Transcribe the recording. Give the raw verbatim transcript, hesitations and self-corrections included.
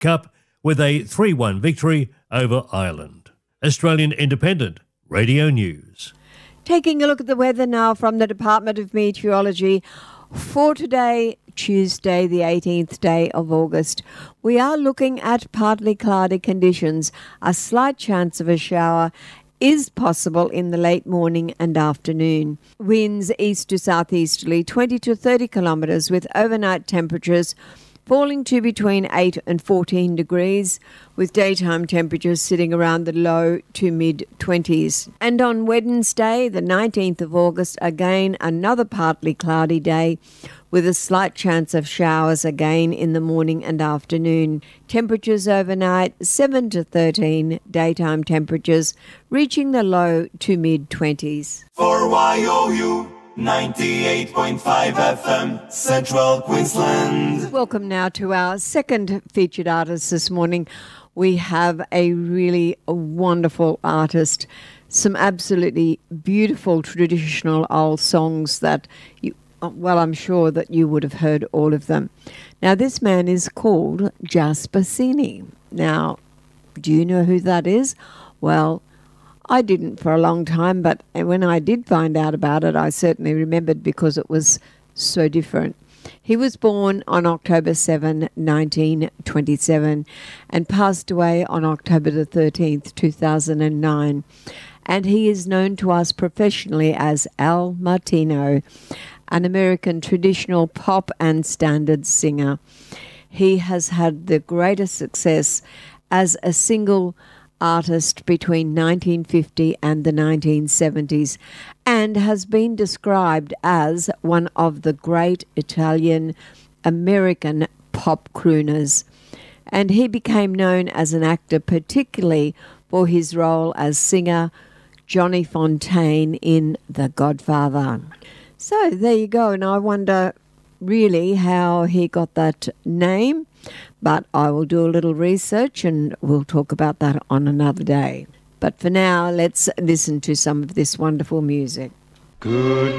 Cup with a three one victory over Ireland. Australian Independent Radio News. Taking a look at the weather now from the Department of Meteorology for today, Tuesday, the eighteenth day of August. We are looking at partly cloudy conditions. A slight chance of a shower is possible in the late morning and afternoon. Winds east to southeasterly, twenty to thirty kilometres, with overnight temperatures falling to between eight and fourteen degrees, with daytime temperatures sitting around the low to mid-twenties. And on Wednesday, the nineteenth of August, again another partly cloudy day, with a slight chance of showers again in the morning and afternoon. Temperatures overnight, seven to thirteen, daytime temperatures reaching the low to mid-twenties. For Y O U ninety-eight point five F M, Central Queensland. Welcome now to our second featured artist this morning. We have a really wonderful artist, some absolutely beautiful traditional old songs that you, well, I'm sure that you would have heard all of them. Now, this man is called Jasper Sini. Now, do you know who that is? Well, I didn't for a long time, but when I did find out about it, I certainly remembered because it was so different. He was born on October seventh, nineteen twenty-seven, and passed away on October the thirteenth, two thousand nine. And he is known to us professionally as Al Martino, an American traditional pop and standard singer. He has had the greatest success as a single artist between nineteen fifty and the nineteen seventies, and has been described as one of the great Italian American pop crooners. And he became known as an actor, particularly for his role as singer Johnny Fontaine in The Godfather. So there you go, and I wonder really how he got that name, but I will do a little research and we'll talk about that on another day. But for now, let's listen to some of this wonderful music. Good